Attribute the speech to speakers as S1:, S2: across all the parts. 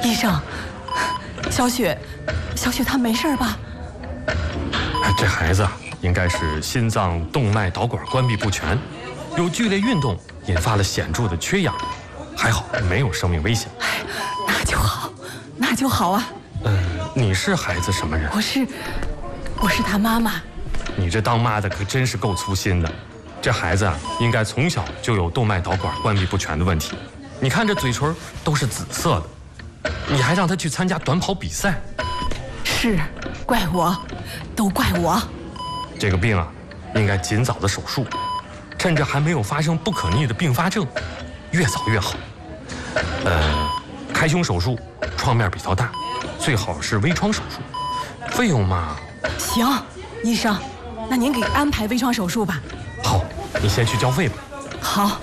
S1: 医生，小雪她没事吧？
S2: 这孩子应该是心脏动脉导管关闭不全，有剧烈运动引发了显著的缺氧，还好没有生命危险。
S1: 那就好啊。
S2: 你是孩子什么人？
S1: 我是他妈妈。
S2: 你这当妈的可真是够粗心的。这孩子应该从小就有动脉导管关闭不全的问题。你看这嘴唇都是紫色的，你还让他去参加短跑比赛？
S1: 是，怪我，都怪我。
S2: 这个病应该尽早的手术，趁着还没有发生不可逆的并发症，越早越好。开胸手术创面比较大，最好是微创手术。费用嘛，
S1: 行，医生，那您给安排微创手术吧。
S2: 好，你先去交费吧。
S1: 好。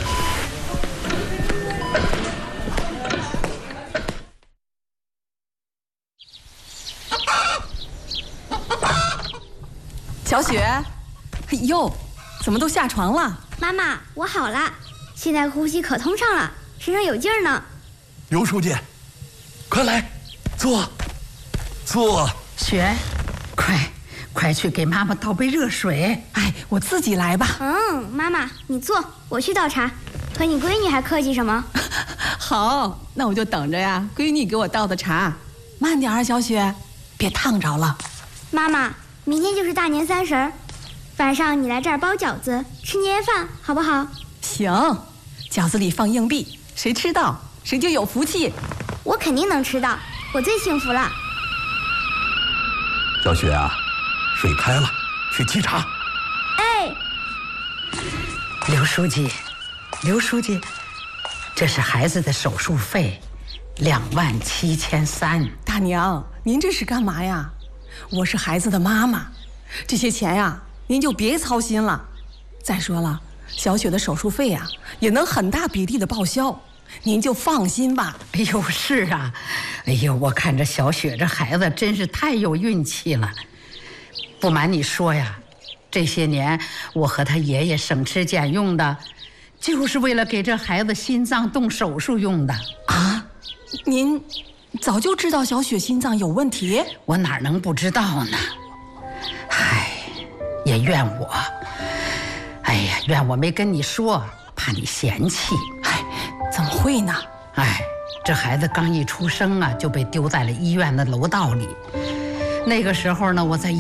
S1: 小雪，哎呦，怎么都下床了？
S3: 妈妈，我好了，现在呼吸可通畅了，身上有劲儿呢。
S4: 刘书记，快来，坐。
S5: 雪，快去给妈妈倒杯热水。
S1: 哎，我自己来吧。
S3: 妈妈你坐，我去倒茶。和你闺女还客气什么？
S1: 好，那我就等着呀，闺女给我倒的茶。慢点啊，小雪，别烫着了。
S3: 妈妈，明天就是大年30，晚上你来这儿包饺子，吃年夜饭，好不好？
S1: 行，饺子里放硬币，谁吃到谁就有福气。
S3: 我肯定能吃到，我最幸福了。
S4: 小雪啊，水开了，去沏茶。
S3: 哎，
S5: 刘书记，这是孩子的手术费，27300。
S1: 大娘，您这是干嘛呀？我是孩子的妈妈，这些钱呀，您就别操心了。再说了，小雪的手术费呀，也能很大比例的报销，您就放心吧。
S5: 哎呦，是啊，哎呦，我看这小雪这孩子真是太有运气了。不瞒你说呀，这些年我和他爷爷省吃俭用的，就是为了给这孩子心脏动手术用的
S1: 啊。您早就知道小雪心脏有问题？
S5: 我哪能不知道呢？唉，也怨我，哎呀，怨我没跟你说，怕你嫌弃。
S1: 哎，怎么会呢？
S5: 哎，这孩子刚一出生就被丢在了医院的楼道里。那个时候呢，我在